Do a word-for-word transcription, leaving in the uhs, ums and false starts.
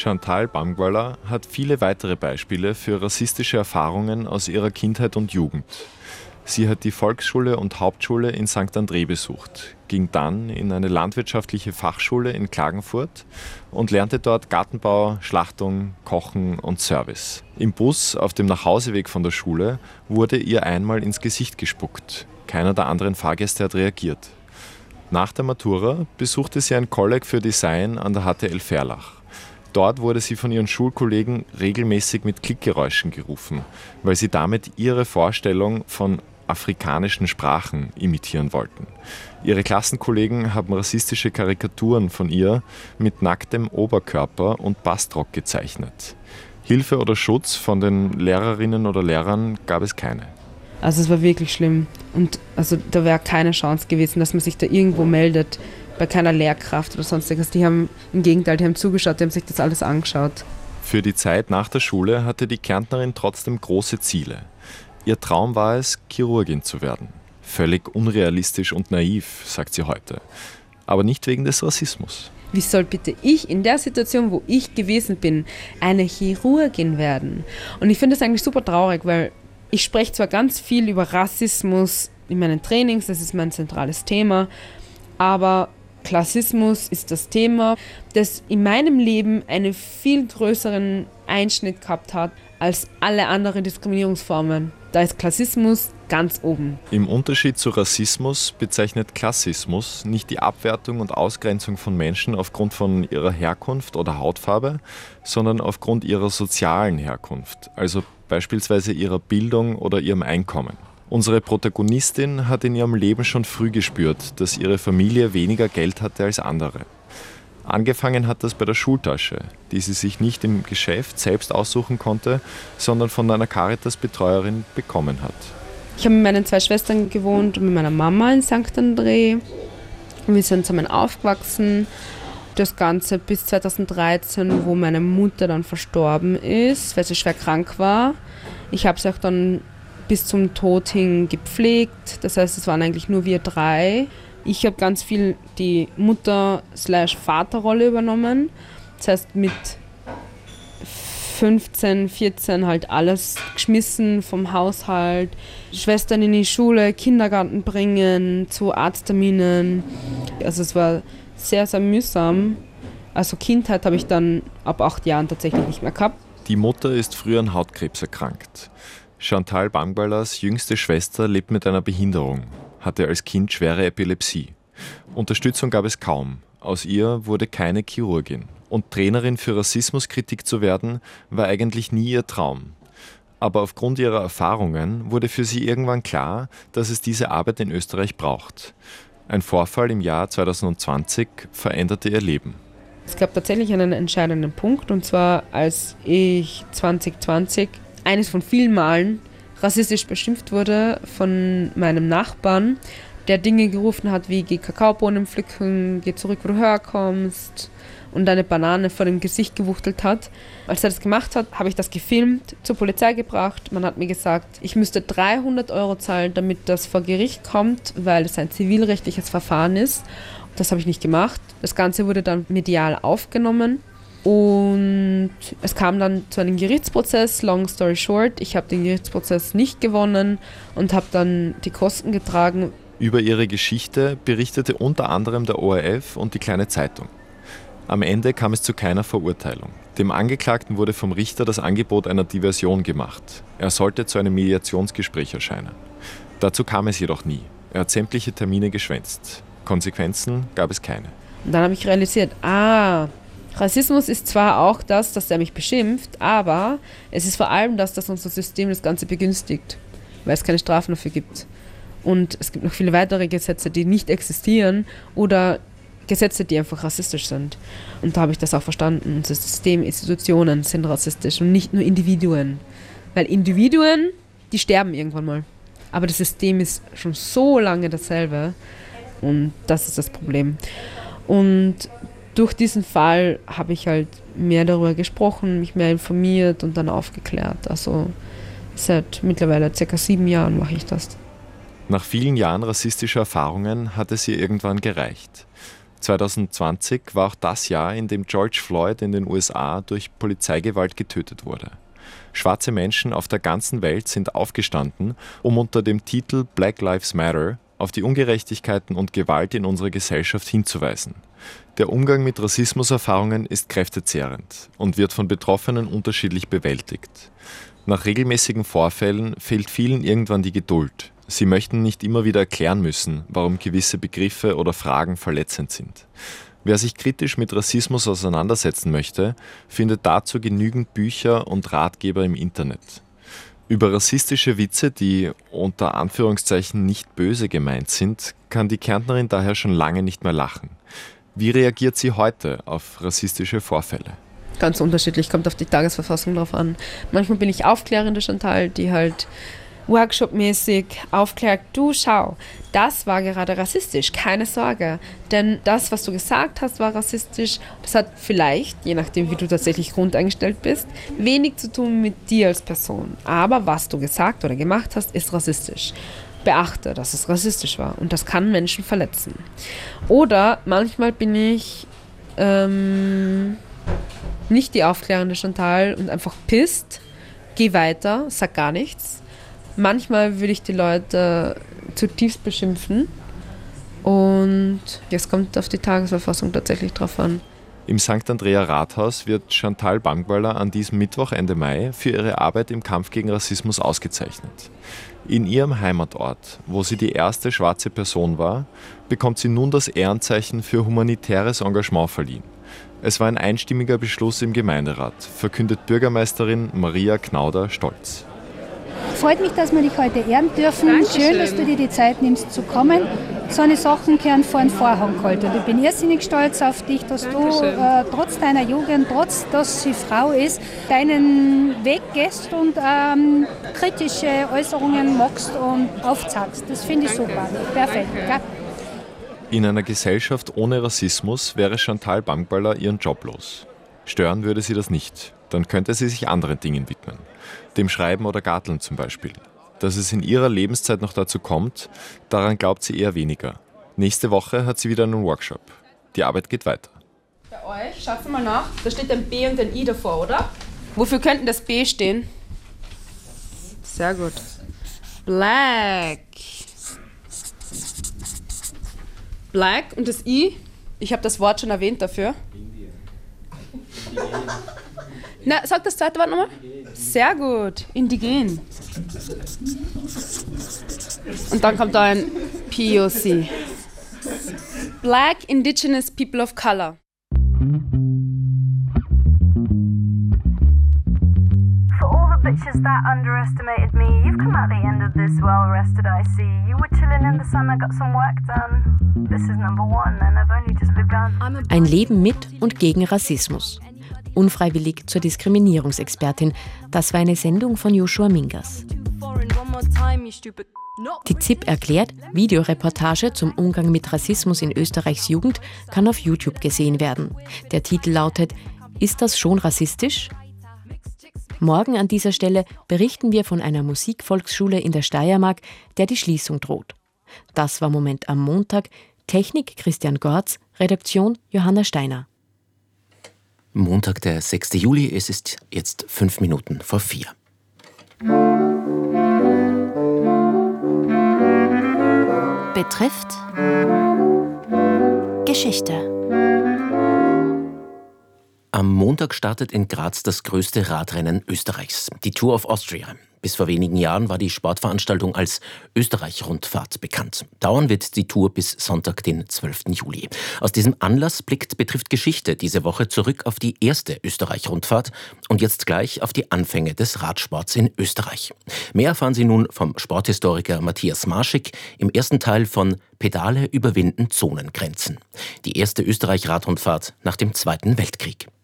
Chantal Bangwala hat viele weitere Beispiele für rassistische Erfahrungen aus ihrer Kindheit und Jugend. Sie hat die Volksschule und Hauptschule in Sankt André besucht, ging dann in eine landwirtschaftliche Fachschule in Klagenfurt und lernte dort Gartenbau, Schlachtung, Kochen und Service. Im Bus auf dem Nachhauseweg von der Schule wurde ihr einmal ins Gesicht gespuckt. Keiner der anderen Fahrgäste hat reagiert. Nach der Matura besuchte sie ein Kolleg für Design an der H T L Verlach. Dort wurde sie von ihren Schulkollegen regelmäßig mit Klickgeräuschen gerufen, weil sie damit ihre Vorstellung von afrikanischen Sprachen imitieren wollten. Ihre Klassenkollegen haben rassistische Karikaturen von ihr mit nacktem Oberkörper und Bastrock gezeichnet. Hilfe oder Schutz von den Lehrerinnen oder Lehrern gab es keine. Also es war wirklich schlimm und also da wäre keine Chance gewesen, dass man sich da irgendwo meldet, bei keiner Lehrkraft oder sonstiges. Die haben im Gegenteil, die haben zugeschaut, die haben sich das alles angeschaut. Für die Zeit nach der Schule hatte die Kärntnerin trotzdem große Ziele. Ihr Traum war es, Chirurgin zu werden. Völlig unrealistisch und naiv, sagt sie heute. Aber nicht wegen des Rassismus. Wie soll bitte ich in der Situation, wo ich gewesen bin, eine Chirurgin werden? Und ich finde das eigentlich super traurig, weil ich spreche zwar ganz viel über Rassismus in meinen Trainings, das ist mein zentrales Thema, aber Klassismus ist das Thema, das in meinem Leben einen viel größeren Einschnitt gehabt hat als alle anderen Diskriminierungsformen. Da ist Klassismus ganz oben. Im Unterschied zu Rassismus bezeichnet Klassismus nicht die Abwertung und Ausgrenzung von Menschen aufgrund von ihrer Herkunft oder Hautfarbe, sondern aufgrund ihrer sozialen Herkunft, also beispielsweise ihrer Bildung oder ihrem Einkommen. Unsere Protagonistin hat in ihrem Leben schon früh gespürt, dass ihre Familie weniger Geld hatte als andere. Angefangen hat das bei der Schultasche, die sie sich nicht im Geschäft selbst aussuchen konnte, sondern von einer Caritas-Betreuerin bekommen hat. Ich habe mit meinen zwei Schwestern gewohnt und mit meiner Mama in Sankt André. Wir sind zusammen aufgewachsen. Das Ganze bis zweitausenddreizehn, wo meine Mutter dann verstorben ist, weil sie schwer krank war. Ich habe sie auch dann bis zum Tod hin gepflegt. Das heißt, es waren eigentlich nur wir drei. Ich habe ganz viel die Mutter-Vater-Rolle übernommen. Das heißt, mit fünfzehn, vierzehn halt alles geschmissen vom Haushalt. Schwestern in die Schule, Kindergarten bringen, zu Arztterminen. Also es war sehr, sehr mühsam. Also Kindheit habe ich dann ab acht Jahren tatsächlich nicht mehr gehabt. Die Mutter ist früh an Hautkrebs erkrankt. Chantal Bangwalas jüngste Schwester lebt mit einer Behinderung, hatte als Kind schwere Epilepsie. Unterstützung gab es kaum. Aus ihr wurde keine Chirurgin. Und Trainerin für Rassismuskritik zu werden, war eigentlich nie ihr Traum. Aber aufgrund ihrer Erfahrungen wurde für sie irgendwann klar, dass es diese Arbeit in Österreich braucht. Ein Vorfall im Jahr zweitausendzwanzig veränderte ihr Leben. Es gab tatsächlich einen entscheidenden Punkt, und zwar als ich zwanzig zwanzig eines von vielen Malen rassistisch beschimpft wurde von meinem Nachbarn, der Dinge gerufen hat wie geh Kakaobohnen pflücken, geh zurück, wo du herkommst, und eine Banane vor dem Gesicht gewuchtelt hat. Als er das gemacht hat, habe ich das gefilmt, zur Polizei gebracht. Man hat mir gesagt, ich müsste dreihundert Euro zahlen, damit das vor Gericht kommt, weil es ein zivilrechtliches Verfahren ist. Das habe ich nicht gemacht. Das Ganze wurde dann medial aufgenommen. Und es kam dann zu einem Gerichtsprozess, long story short. Ich habe den Gerichtsprozess nicht gewonnen und habe dann die Kosten getragen. Über ihre Geschichte berichtete unter anderem der O R F und die Kleine Zeitung. Am Ende kam es zu keiner Verurteilung. Dem Angeklagten wurde vom Richter das Angebot einer Diversion gemacht. Er sollte zu einem Mediationsgespräch erscheinen. Dazu kam es jedoch nie. Er hat sämtliche Termine geschwänzt. Konsequenzen gab es keine. Und dann habe ich realisiert, ah, Rassismus ist zwar auch das, dass er mich beschimpft, aber es ist vor allem das, dass unser System das Ganze begünstigt, weil es keine Strafen dafür gibt. Und es gibt noch viele weitere Gesetze, die nicht existieren oder Gesetze, die einfach rassistisch sind. Und da habe ich das auch verstanden. Unser System, Institutionen sind rassistisch und nicht nur Individuen. Weil Individuen, die sterben irgendwann mal. Aber das System ist schon so lange dasselbe. Und das ist das Problem. Und durch diesen Fall habe ich halt mehr darüber gesprochen, mich mehr informiert und dann aufgeklärt. Also seit mittlerweile circa sieben Jahren mache ich das. Nach vielen Jahren rassistischer Erfahrungen hat es ihr irgendwann gereicht. zwanzig zwanzig war auch das Jahr, in dem George Floyd in den U S A durch Polizeigewalt getötet wurde. Schwarze Menschen auf der ganzen Welt sind aufgestanden, um unter dem Titel Black Lives Matter auf die Ungerechtigkeiten und Gewalt in unserer Gesellschaft hinzuweisen. Der Umgang mit Rassismuserfahrungen ist kräftezehrend und wird von Betroffenen unterschiedlich bewältigt. Nach regelmäßigen Vorfällen fehlt vielen irgendwann die Geduld. Sie möchten nicht immer wieder erklären müssen, warum gewisse Begriffe oder Fragen verletzend sind. Wer sich kritisch mit Rassismus auseinandersetzen möchte, findet dazu genügend Bücher und Ratgeber im Internet. Über rassistische Witze, die unter Anführungszeichen nicht böse gemeint sind, kann die Kärntnerin daher schon lange nicht mehr lachen. Wie reagiert sie heute auf rassistische Vorfälle? Ganz unterschiedlich, kommt auf die Tagesverfassung drauf an. Manchmal bin ich aufklärende Chantal, die halt workshopmäßig aufklärt, du schau, das war gerade rassistisch, keine Sorge, denn das, was du gesagt hast, war rassistisch. Das hat vielleicht, je nachdem wie du tatsächlich grundeingestellt bist, wenig zu tun mit dir als Person, aber was du gesagt oder gemacht hast, ist rassistisch. Beachte, dass es rassistisch war und das kann Menschen verletzen. Oder manchmal bin ich ähm, nicht die aufklärende Chantal und einfach pisst, geh weiter, sag gar nichts. Manchmal würde ich die Leute zutiefst beschimpfen und es kommt auf die Tagesverfassung tatsächlich drauf an. Im Sankt Andrea Rathaus wird Chantal Bangballer an diesem Mittwoch Ende Mai für ihre Arbeit im Kampf gegen Rassismus ausgezeichnet. In ihrem Heimatort, wo sie die erste schwarze Person war, bekommt sie nun das Ehrenzeichen für humanitäres Engagement verliehen. Es war ein einstimmiger Beschluss im Gemeinderat, verkündet Bürgermeisterin Maria Knauder stolz. Freut mich, dass wir dich heute ehren dürfen. Dankeschön. Schön, dass du dir die Zeit nimmst zu kommen. So eine Sachen kehren vor den Vorhang gehalten. Und ich bin irrsinnig stolz auf dich, dass Dankeschön. du äh, trotz deiner Jugend, trotz dass sie Frau ist, deinen Weg gehst und ähm, kritische Äußerungen machst und aufzeigst. Das finde ich Danke. super. Perfekt. Gell? In einer Gesellschaft ohne Rassismus wäre Chantal Bangballer ihren Job los. Stören würde sie das nicht. Dann könnte sie sich anderen Dingen widmen. Dem Schreiben oder Garteln zum Beispiel. Dass es in ihrer Lebenszeit noch dazu kommt, daran glaubt sie eher weniger. Nächste Woche hat sie wieder einen Workshop. Die Arbeit geht weiter. Bei euch, schaut mal nach, da steht ein B und ein I davor, oder? Wofür könnte das B stehen? Sehr gut. Black. Black und das I, ich habe das Wort schon erwähnt dafür. Na, sag das zweite Wort nochmal. Sehr gut. Indigen. Und dann kommt da ein P O C. Black Indigenous People of Color. For all the bitches that underestimated me, you've come out the end of this well rested, I see. You were chilling in the sun, I got some work done. This is number one and I've only just begun. Ein Leben mit und gegen Rassismus. Unfreiwillig zur Diskriminierungsexpertin. Das war eine Sendung von Joshua Mingas. Die Z I P erklärt, Videoreportage zum Umgang mit Rassismus in Österreichs Jugend kann auf YouTube gesehen werden. Der Titel lautet »Ist das schon rassistisch?« Morgen an dieser Stelle berichten wir von einer Musikvolksschule in der Steiermark, der die Schließung droht. Das war Moment am Montag. Technik Christian Gorz, Redaktion Johanna Steiner. Montag, der sechster Juli, es ist jetzt fünf Minuten vor vier. Betrifft Geschichte. Am Montag startet in Graz das größte Radrennen Österreichs, die Tour of Austria. Bis vor wenigen Jahren war die Sportveranstaltung als Österreich-Rundfahrt bekannt. Dauern wird die Tour bis Sonntag, den zwölften Juli. Aus diesem Anlass blickt Betrifft Geschichte diese Woche zurück auf die erste Österreich-Rundfahrt und jetzt gleich auf die Anfänge des Radsports in Österreich. Mehr erfahren Sie nun vom Sporthistoriker Matthias Marschig im ersten Teil von Pedale überwinden Zonengrenzen. Die erste Österreich-Radrundfahrt nach dem Zweiten Weltkrieg.